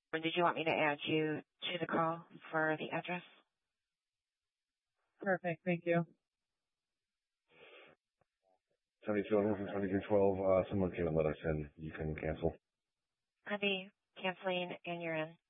Or did you want me to add you to the call for the address? Perfect. Thank you. 72 from 7312. Someone came and let us in. You can cancel. I'll be canceling and you're in.